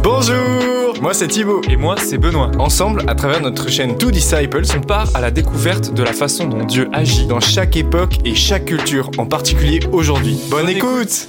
Bonjour, moi c'est Thibaut. Et moi c'est Benoît. Ensemble, à travers notre chaîne Two Disciples, On part à la découverte de la façon dont Dieu agit dans chaque époque et chaque culture, en particulier aujourd'hui. Bonne écoute.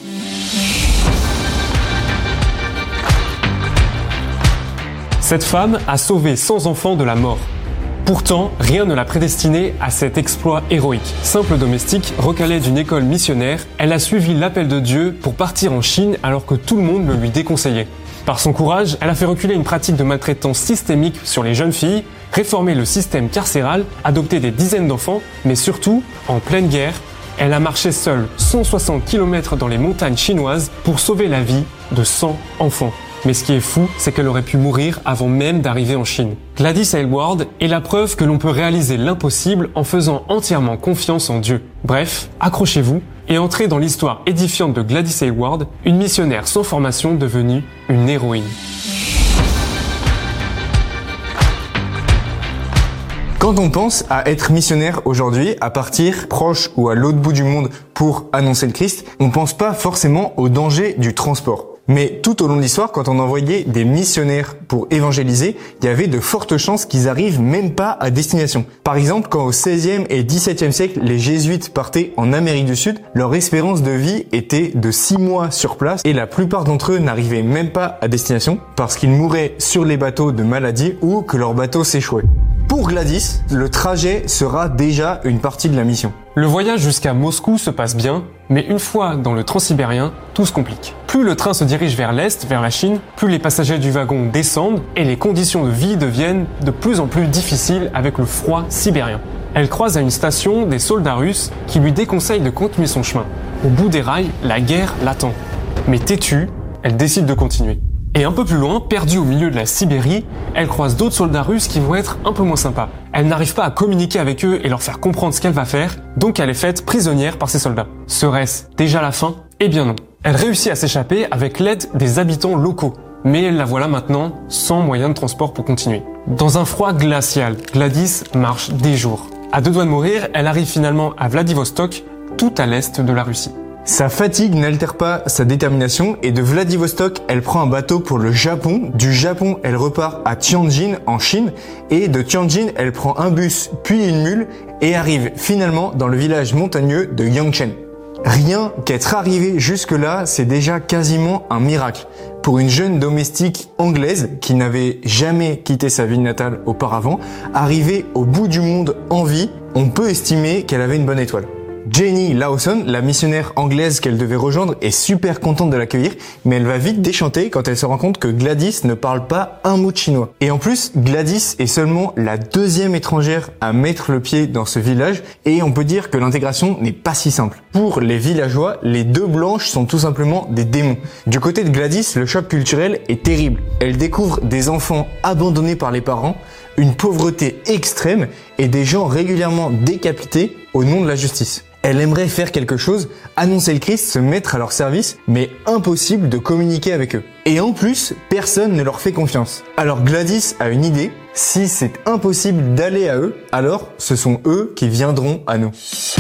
Cette femme a sauvé 100 enfants de la mort. Pourtant, rien ne l'a prédestinée à cet exploit héroïque. Simple domestique, recalée d'une école missionnaire, elle a suivi l'appel de Dieu pour partir en Chine alors que tout le monde le lui déconseillait. Par son courage, elle a fait reculer une pratique de maltraitance systémique sur les jeunes filles, réformé le système carcéral, adopté des dizaines d'enfants, mais surtout, en pleine guerre, elle a marché seule 160 km dans les montagnes chinoises pour sauver la vie de 100 enfants. Mais ce qui est fou, c'est qu'elle aurait pu mourir avant même d'arriver en Chine. Gladys Aylward est la preuve que l'on peut réaliser l'impossible en faisant entièrement confiance en Dieu. Bref, accrochez-vous et entrez dans l'histoire édifiante de Gladys Aylward, une missionnaire sans formation devenue une héroïne. Quand on pense à être missionnaire aujourd'hui, à partir proche ou à l'autre bout du monde pour annoncer le Christ, on pense pas forcément au danger du transport. Mais tout au long de l'histoire, quand on envoyait des missionnaires pour évangéliser, il y avait de fortes chances qu'ils arrivent même pas à destination. Par exemple, quand au XVIe et XVIIe siècle, les jésuites partaient en Amérique du Sud, leur espérance de vie était de 6 mois sur place et la plupart d'entre eux n'arrivaient même pas à destination parce qu'ils mouraient sur les bateaux de maladie ou que leur bateau s'échouait. Pour Gladys, le trajet sera déjà une partie de la mission. Le voyage jusqu'à Moscou se passe bien, mais une fois dans le transsibérien, tout se complique. Plus le train se dirige vers l'est, vers la Chine, plus les passagers du wagon descendent et les conditions de vie deviennent de plus en plus difficiles avec le froid sibérien. Elle croise à une station des soldats russes qui lui déconseillent de continuer son chemin. Au bout des rails, la guerre l'attend. Mais têtue, elle décide de continuer. Et un peu plus loin, perdue au milieu de la Sibérie, elle croise d'autres soldats russes qui vont être un peu moins sympas. Elle n'arrive pas à communiquer avec eux et leur faire comprendre ce qu'elle va faire, donc elle est faite prisonnière par ces soldats. Serait-ce déjà la fin ? Eh bien non. Elle réussit à s'échapper avec l'aide des habitants locaux. Mais elle la voilà maintenant sans moyen de transport pour continuer. Dans un froid glacial, Gladys marche des jours. À 2 doigts de mourir, elle arrive finalement à Vladivostok, tout à l'est de la Russie. Sa fatigue n'altère pas sa détermination et de Vladivostok, elle prend un bateau pour le Japon. Du Japon, elle repart à Tianjin en Chine et de Tianjin, elle prend un bus puis une mule et arrive finalement dans le village montagneux de Yangchen. Rien qu'être arrivé jusque-là, c'est déjà quasiment un miracle. Pour une jeune domestique anglaise qui n'avait jamais quitté sa ville natale auparavant, arriver au bout du monde en vie, on peut estimer qu'elle avait une bonne étoile. Jenny Lawson, la missionnaire anglaise qu'elle devait rejoindre, est super contente de l'accueillir, mais elle va vite déchanter quand elle se rend compte que Gladys ne parle pas un mot de chinois. Et en plus, Gladys est seulement la 2e étrangère à mettre le pied dans ce village, et on peut dire que l'intégration n'est pas si simple. Pour les villageois, les 2 blanches sont tout simplement des démons. Du côté de Gladys, le choc culturel est terrible. Elle découvre des enfants abandonnés par les parents, une pauvreté extrême et des gens régulièrement décapités au nom de la justice. Elle aimerait faire quelque chose, annoncer le Christ, se mettre à leur service, mais impossible de communiquer avec eux. Et en plus, personne ne leur fait confiance. Alors Gladys a une idée, si c'est impossible d'aller à eux, alors ce sont eux qui viendront à nous.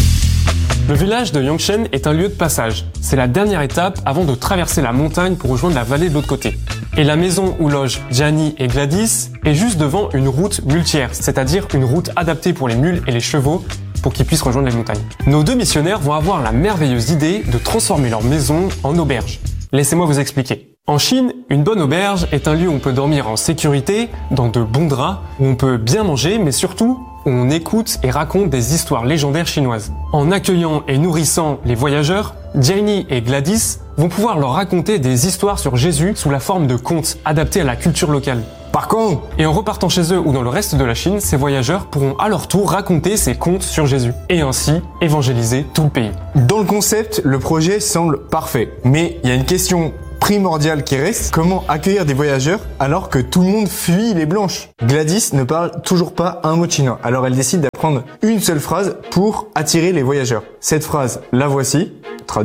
Le village de Yangchen est un lieu de passage. C'est la dernière étape avant de traverser la montagne pour rejoindre la vallée de l'autre côté. Et la maison où logent Gianni et Gladys est juste devant une route muletière, c'est-à-dire une route adaptée pour les mules et les chevaux pour qu'ils puissent rejoindre les montagnes. Nos 2 missionnaires vont avoir la merveilleuse idée de transformer leur maison en auberge. Laissez-moi vous expliquer. En Chine, une bonne auberge est un lieu où on peut dormir en sécurité, dans de bons draps, où on peut bien manger, mais surtout où on écoute et raconte des histoires légendaires chinoises. En accueillant et nourrissant les voyageurs, Jenny et Gladys vont pouvoir leur raconter des histoires sur Jésus sous la forme de contes adaptés à la culture locale. Par contre, et en repartant chez eux ou dans le reste de la Chine, ces voyageurs pourront à leur tour raconter ces contes sur Jésus et ainsi évangéliser tout le pays. Dans le concept, le projet semble parfait, mais il y a une question primordiale qui reste, comment accueillir des voyageurs alors que tout le monde fuit les blanches? Gladys ne parle toujours pas un mot de chinois, alors elle décide d'apprendre une seule phrase pour attirer les voyageurs. Cette phrase, la voici, traduite.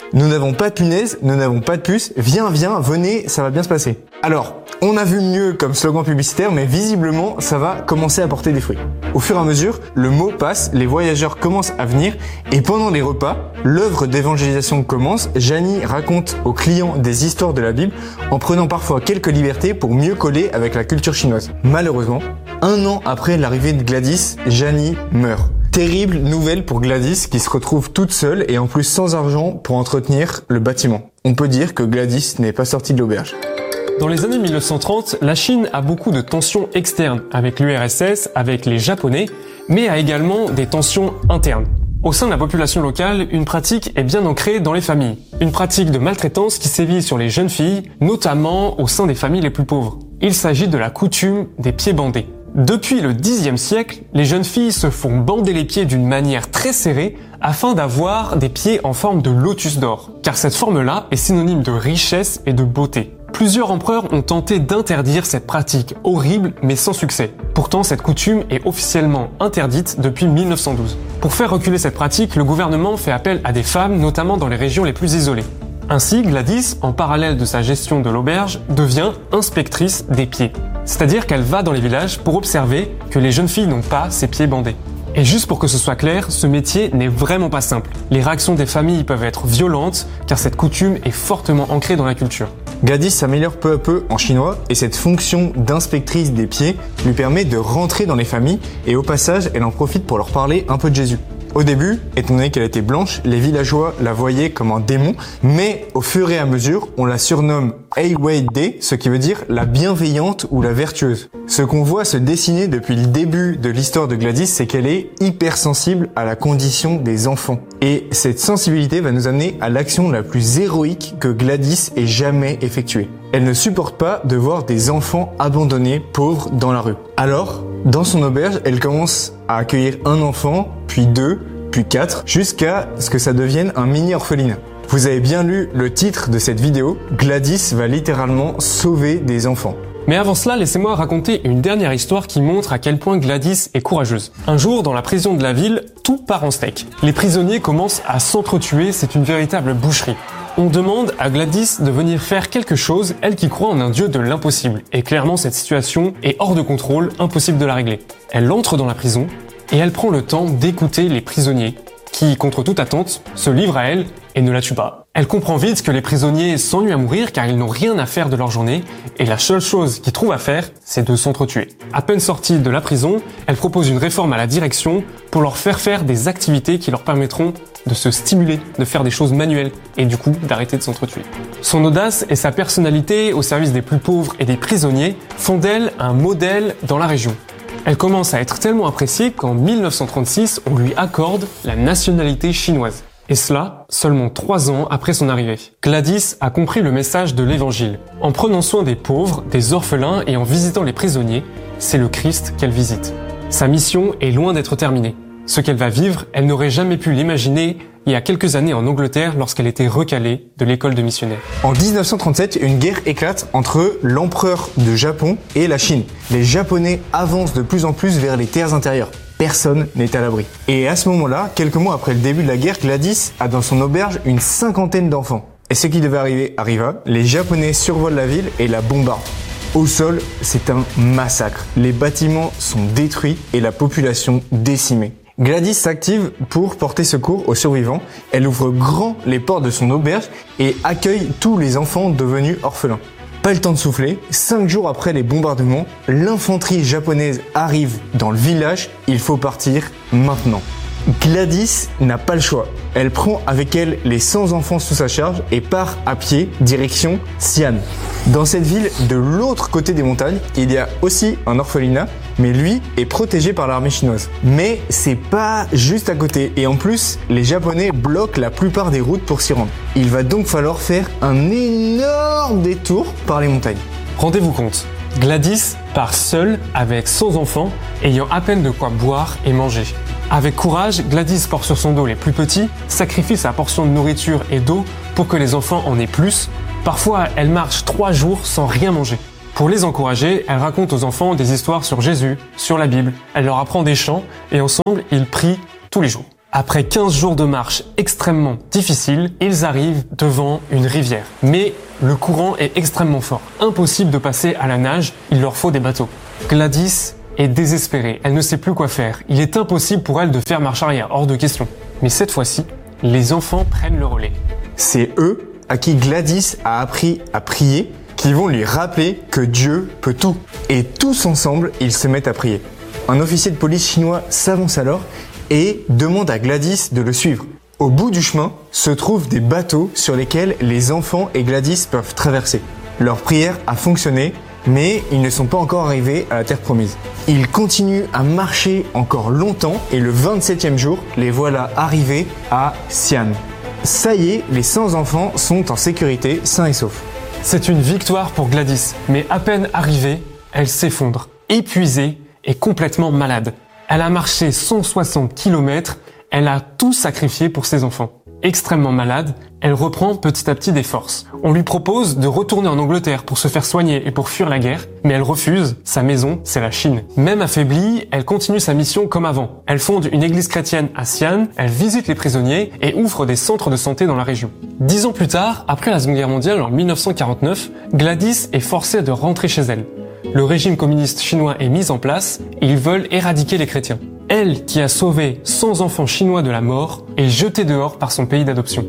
Nous n'avons pas de punaise, nous n'avons pas de puce, viens, venez, ça va bien se passer. Alors, on a vu mieux comme slogan publicitaire, mais visiblement, ça va commencer à porter des fruits. Au fur et à mesure, le mot passe, les voyageurs commencent à venir, et pendant les repas, l'œuvre d'évangélisation commence. Janie raconte aux clients des histoires de la Bible, en prenant parfois quelques libertés pour mieux coller avec la culture chinoise. Malheureusement, 1 an après l'arrivée de Gladys, Janie meurt. Terrible nouvelle pour Gladys qui se retrouve toute seule et en plus sans argent pour entretenir le bâtiment. On peut dire que Gladys n'est pas sortie de l'auberge. Dans les années 1930, la Chine a beaucoup de tensions externes avec l'URSS, avec les Japonais, mais a également des tensions internes. Au sein de la population locale, une pratique est bien ancrée dans les familles. Une pratique de maltraitance qui sévit sur les jeunes filles, notamment au sein des familles les plus pauvres. Il s'agit de la coutume des pieds bandés. Depuis le Xe siècle, les jeunes filles se font bander les pieds d'une manière très serrée afin d'avoir des pieds en forme de lotus d'or, car cette forme-là est synonyme de richesse et de beauté. Plusieurs empereurs ont tenté d'interdire cette pratique horrible mais sans succès. Pourtant, cette coutume est officiellement interdite depuis 1912. Pour faire reculer cette pratique, le gouvernement fait appel à des femmes, notamment dans les régions les plus isolées. Ainsi, Gladys, en parallèle de sa gestion de l'auberge, devient inspectrice des pieds. C'est-à-dire qu'elle va dans les villages pour observer que les jeunes filles n'ont pas ces pieds bandés. Et juste pour que ce soit clair, ce métier n'est vraiment pas simple. Les réactions des familles peuvent être violentes, car cette coutume est fortement ancrée dans la culture. Gladys s'améliore peu à peu en chinois et cette fonction d'inspectrice des pieds lui permet de rentrer dans les familles et au passage, elle en profite pour leur parler un peu de Jésus. Au début, étant donné qu'elle était blanche, les villageois la voyaient comme un démon, mais au fur et à mesure, on la surnomme Ai Wei De, ce qui veut dire la bienveillante ou la vertueuse. Ce qu'on voit se dessiner depuis le début de l'histoire de Gladys, c'est qu'elle est hypersensible à la condition des enfants. Et cette sensibilité va nous amener à l'action la plus héroïque que Gladys ait jamais effectuée. Elle ne supporte pas de voir des enfants abandonnés, pauvres, dans la rue. Alors, dans son auberge, elle commence à accueillir un enfant, puis 2, puis 4, jusqu'à ce que ça devienne un mini orphelinat. Vous avez bien lu le titre de cette vidéo, Gladys va littéralement sauver des enfants. Mais avant cela, laissez-moi raconter une dernière histoire qui montre à quel point Gladys est courageuse. Un jour, dans la prison de la ville, tout part en steak. Les prisonniers commencent à s'entretuer, c'est une véritable boucherie. On demande à Gladys de venir faire quelque chose, elle qui croit en un dieu de l'impossible. Et clairement, cette situation est hors de contrôle, impossible de la régler. Elle entre dans la prison et elle prend le temps d'écouter les prisonniers qui, contre toute attente, se livrent à elle et ne la tuent pas. Elle comprend vite que les prisonniers s'ennuient à mourir car ils n'ont rien à faire de leur journée et la seule chose qu'ils trouvent à faire, c'est de s'entretuer. À peine sortie de la prison, elle propose une réforme à la direction pour leur faire des activités qui leur permettront de se stimuler, de faire des choses manuelles et du coup d'arrêter de s'entretuer. Son audace et sa personnalité au service des plus pauvres et des prisonniers font d'elle un modèle dans la région. Elle commence à être tellement appréciée qu'en 1936, on lui accorde la nationalité chinoise. Et cela, seulement 3 ans après son arrivée. Gladys a compris le message de l'évangile. En prenant soin des pauvres, des orphelins et en visitant les prisonniers, c'est le Christ qu'elle visite. Sa mission est loin d'être terminée. Ce qu'elle va vivre, elle n'aurait jamais pu l'imaginer il y a quelques années en Angleterre lorsqu'elle était recalée de l'école de missionnaires. En 1937, une guerre éclate entre l'empereur de Japon et la Chine. Les Japonais avancent de plus en plus vers les terres intérieures. Personne n'est à l'abri. Et à ce moment-là, quelques mois après le début de la guerre, Gladys a dans son auberge une 50aine d'enfants. Et ce qui devait arriver arriva. Les Japonais survolent la ville et la bombardent. Au sol, c'est un massacre. Les bâtiments sont détruits et la population décimée. Gladys s'active pour porter secours aux survivants. Elle ouvre grand les portes de son auberge et accueille tous les enfants devenus orphelins. Pas le temps de souffler, 5 jours après les bombardements, l'infanterie japonaise arrive dans le village, il faut partir maintenant. Gladys n'a pas le choix. Elle prend avec elle les 100 enfants sous sa charge et part à pied direction Xi'an. Dans cette ville, de l'autre côté des montagnes, il y a aussi un orphelinat, mais lui est protégé par l'armée chinoise. Mais c'est pas juste à côté, et en plus, les Japonais bloquent la plupart des routes pour s'y rendre. Il va donc falloir faire un énorme détour par les montagnes. Rendez-vous compte, Gladys part seule avec 100 enfants, ayant à peine de quoi boire et manger. Avec courage, Gladys porte sur son dos les plus petits, sacrifie sa portion de nourriture et d'eau pour que les enfants en aient plus. Parfois, elle marche 3 jours sans rien manger. Pour les encourager, elle raconte aux enfants des histoires sur Jésus, sur la Bible. Elle leur apprend des chants et ensemble, ils prient tous les jours. Après 15 jours de marche extrêmement difficiles, ils arrivent devant une rivière. Mais le courant est extrêmement fort. Impossible de passer à la nage, il leur faut des bateaux. Gladys est désespérée, elle ne sait plus quoi faire. Il est impossible pour elle de faire marche arrière, hors de question. Mais cette fois-ci, les enfants prennent le relais. C'est eux à qui Gladys a appris à prier qui vont lui rappeler que Dieu peut tout. Et tous ensemble, ils se mettent à prier. Un officier de police chinois s'avance alors et demande à Gladys de le suivre. Au bout du chemin se trouvent des bateaux sur lesquels les enfants et Gladys peuvent traverser. Leur prière a fonctionné, mais ils ne sont pas encore arrivés à la terre promise. Ils continuent à marcher encore longtemps et le 27e jour, les voilà arrivés à Xi'an. Ça y est, les 100 enfants sont en sécurité, sains et saufs. C'est une victoire pour Gladys, mais à peine arrivée, elle s'effondre, épuisée et complètement malade. Elle a marché 160 km, elle a tout sacrifié pour ses enfants. Extrêmement malade, elle reprend petit à petit des forces. On lui propose de retourner en Angleterre pour se faire soigner et pour fuir la guerre, mais elle refuse, sa maison, c'est la Chine. Même affaiblie, elle continue sa mission comme avant. Elle fonde une église chrétienne à Xi'an, elle visite les prisonniers et ouvre des centres de santé dans la région. 10 ans plus tard, après la Seconde Guerre mondiale en 1949, Gladys est forcée de rentrer chez elle. Le régime communiste chinois est mis en place et ils veulent éradiquer les chrétiens. Elle, qui a sauvé 100 enfants chinois de la mort, est jetée dehors par son pays d'adoption.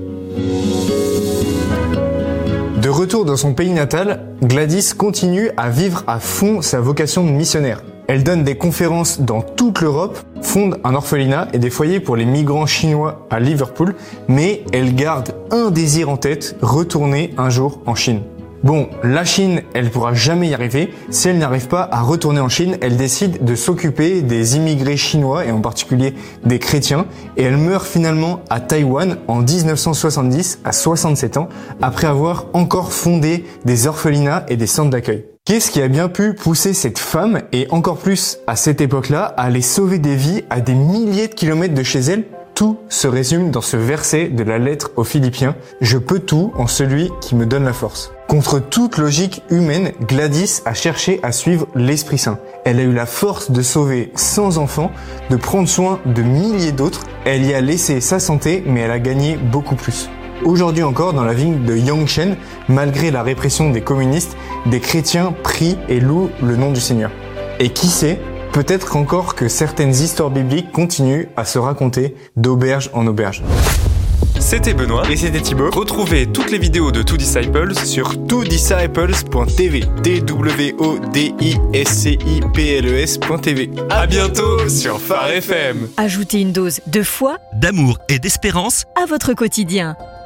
De retour dans son pays natal, Gladys continue à vivre à fond sa vocation de missionnaire. Elle donne des conférences dans toute l'Europe, fonde un orphelinat et des foyers pour les migrants chinois à Liverpool, mais elle garde un désir en tête, retourner un jour en Chine. Bon, la Chine, elle pourra jamais y arriver. Si elle n'arrive pas à retourner en Chine, elle décide de s'occuper des immigrés chinois et en particulier des chrétiens. Et elle meurt finalement à Taïwan en 1970 à 67 ans après avoir encore fondé des orphelinats et des centres d'accueil. Qu'est-ce qui a bien pu pousser cette femme, et encore plus à cette époque-là, à aller sauver des vies à des milliers de kilomètres de chez elle ? Tout se résume dans ce verset de la lettre aux Philippiens « Je peux tout en celui qui me donne la force ». Contre toute logique humaine, Gladys a cherché à suivre l'Esprit Saint. Elle a eu la force de sauver 100 enfants, de prendre soin de milliers d'autres. Elle y a laissé sa santé, mais elle a gagné beaucoup plus. Aujourd'hui encore, dans la ville de Yangshan, malgré la répression des communistes, des chrétiens prient et louent le nom du Seigneur. Et qui sait, peut-être encore que certaines histoires bibliques continuent à se raconter d'auberge en auberge. C'était Benoît Et c'était Thibaut. Retrouvez toutes les vidéos de Two Disciples Sur twodisciples.tv twodisciples.tv. À bientôt sur Phare FM. Ajoutez une dose de foi d'amour et d'espérance à votre quotidien.